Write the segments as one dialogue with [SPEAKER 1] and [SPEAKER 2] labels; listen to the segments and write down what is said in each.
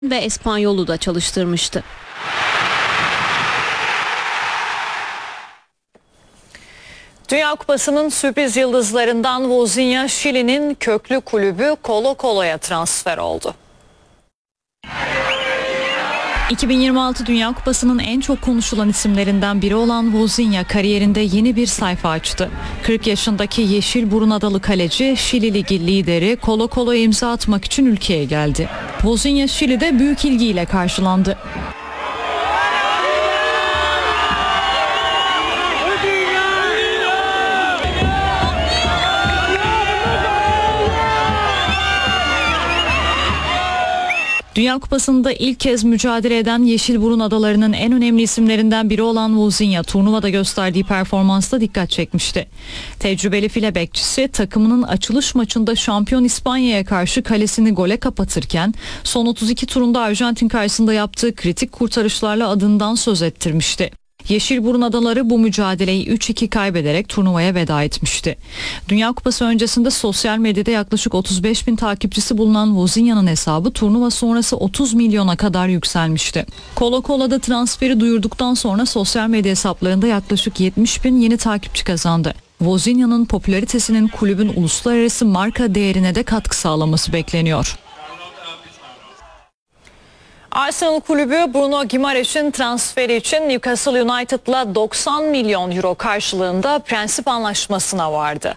[SPEAKER 1] ve Espanyol'u da çalıştırmıştı.
[SPEAKER 2] Dünya Kupası'nın sürpriz yıldızlarından Vozinha, Şili'nin köklü kulübü Colo-Colo'ya transfer oldu.
[SPEAKER 3] 2026 Dünya Kupası'nın en çok konuşulan isimlerinden biri olan Vozinha kariyerinde yeni bir sayfa açtı. 40 yaşındaki Yeşilburun adalı kaleci Şili Ligi lideri Colo-Colo'ya imza atmak için ülkeye geldi. Vozinha Şili'de büyük ilgiyle karşılandı. Dünya Kupası'nda ilk kez mücadele eden Yeşilburun adalarının en önemli isimlerinden biri olan Vozinha turnuvada gösterdiği performansla dikkat çekmişti. Tecrübeli file bekçisi takımının açılış maçında şampiyon İspanya'ya karşı kalesini gole kapatırken son 32 turunda Arjantin karşısında yaptığı kritik kurtarışlarla adından söz ettirmişti. Yeşilburun adaları bu mücadeleyi 3-2 kaybederek turnuvaya veda etmişti. Dünya Kupası öncesinde sosyal medyada yaklaşık 35 bin takipçisi bulunan Vozinha'nın hesabı turnuva sonrası 30 milyona kadar yükselmişti. Colo-Colo'da transferi duyurduktan sonra sosyal medya hesaplarında yaklaşık 70 bin yeni takipçi kazandı. Vozinha'nın popülaritesinin kulübün uluslararası marka değerine de katkı sağlaması bekleniyor.
[SPEAKER 2] Arsenal kulübü Bruno Guimaraes'in transferi için Newcastle United'la 90 milyon euro karşılığında prensip anlaşmasına vardı.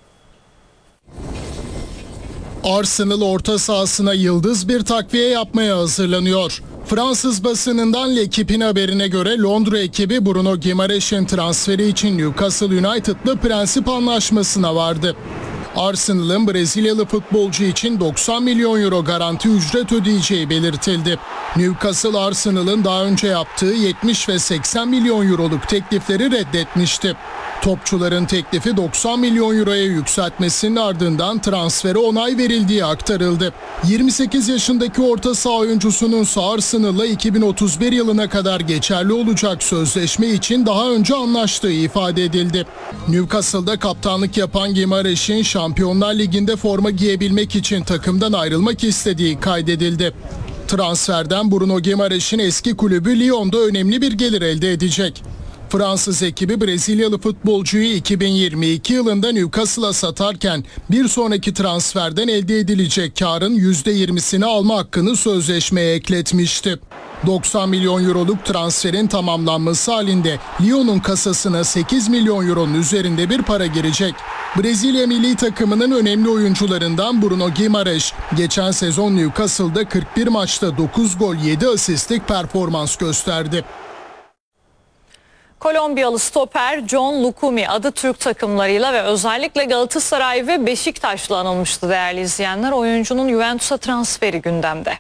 [SPEAKER 4] Arsenal orta sahasına yıldız bir takviye yapmaya hazırlanıyor. Fransız basınından L'Equipe'in haberine göre Londra ekibi Bruno Guimaraes'in transferi için Newcastle United'la prensip anlaşmasına vardı. Arsenal'ın Brezilyalı futbolcu için 90 milyon euro garanti ücret ödeyeceği belirtildi. Newcastle Arsenal'ın daha önce yaptığı 70 ve 80 milyon euroluk teklifleri reddetmişti. Topçuların teklifi 90 milyon euroya yükseltmesinin ardından transfere onay verildiği aktarıldı. 28 yaşındaki orta saha oyuncusunun Arsenal'la 2031 yılına kadar geçerli olacak sözleşme için daha önce anlaştığı ifade edildi. Newcastle'da kaptanlık yapan Guimaraes'in Şampiyonlar Ligi'nde forma giyebilmek için takımdan ayrılmak istediği kaydedildi. Transferden Bruno Guimaraes'in eski kulübü Lyon'da önemli bir gelir elde edecek. Fransız ekibi Brezilyalı futbolcuyu 2022 yılında Newcastle'a satarken bir sonraki transferden elde edilecek karın %20'sini alma hakkını sözleşmeye ekletmişti. 90 milyon euroluk transferin tamamlanması halinde Lyon'un kasasına 8 milyon euronun üzerinde bir para girecek. Brezilya milli takımının önemli oyuncularından Bruno Guimaraes geçen sezon Newcastle'da 41 maçta 9 gol 7 asistlik performans gösterdi.
[SPEAKER 2] Kolombiyalı stoper John Lucumi adı Türk takımlarıyla ve özellikle Galatasaray ve Beşiktaş'la anılmıştı değerli izleyenler. Oyuncunun Juventus'a transferi gündemde.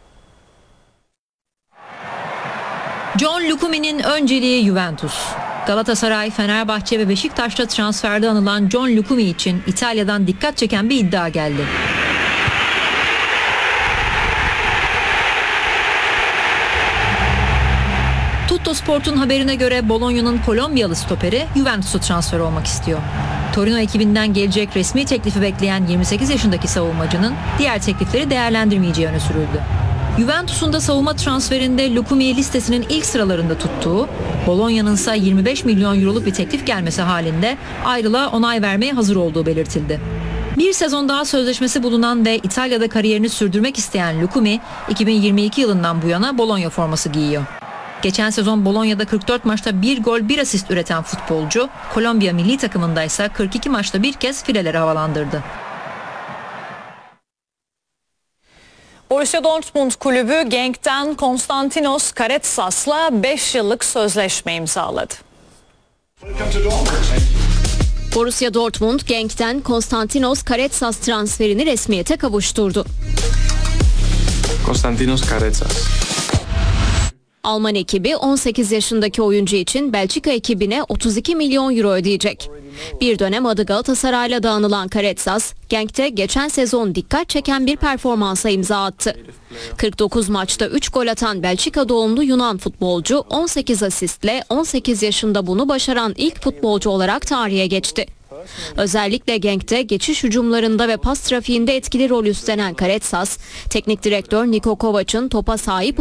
[SPEAKER 5] John Lucumi'nin önceliği Juventus. Galatasaray, Fenerbahçe ve Beşiktaş'ta transferde anılan John Lucumi için İtalya'dan dikkat çeken bir iddia geldi. Tuttosport'un haberine göre Bologna'nın Kolombiyalı stoperi Juventus'a transfer olmak istiyor. Torino ekibinden gelecek resmi teklifi bekleyen 28 yaşındaki savunmacının diğer teklifleri değerlendirmeyeceği öne sürüldü. Juventus'un da savunma transferinde Lucumi'yi listesinin ilk sıralarında tuttuğu, Bologna'nın ise 25 milyon euroluk bir teklif gelmesi halinde ayrılığa onay vermeye hazır olduğu belirtildi. Bir sezon daha sözleşmesi bulunan ve İtalya'da kariyerini sürdürmek isteyen Lucumi, 2022 yılından bu yana Bologna forması giyiyor. Geçen sezon Bologna'da 44 maçta 1 gol 1 asist üreten futbolcu, Kolombiya milli takımında ise 42 maçta bir kez fileleri havalandırdı.
[SPEAKER 2] Borussia Dortmund kulübü Genk'ten Konstantinos Karatsas'la 5 yıllık sözleşme imzaladı.
[SPEAKER 1] Borussia Dortmund, Genk'ten Konstantinos Karatsas transferini resmiyete kavuşturdu.
[SPEAKER 6] Konstantinos Karatsas.
[SPEAKER 1] Alman ekibi 18 yaşındaki oyuncu için Belçika ekibine 32 milyon euro ödeyecek. Bir dönem adı Galatasaray'la da anılan Karatsas, Genk'te geçen sezon dikkat çeken bir performansa imza attı. 49 maçta 3 gol atan Belçika doğumlu Yunan futbolcu 18 asistle 18 yaşında bunu başaran ilk futbolcu olarak tarihe geçti. Özellikle Genk'te geçiş hücumlarında ve pas trafiğinde etkili rol üstlenen Karetsas, teknik direktör Niko Kovac'ın topa sahip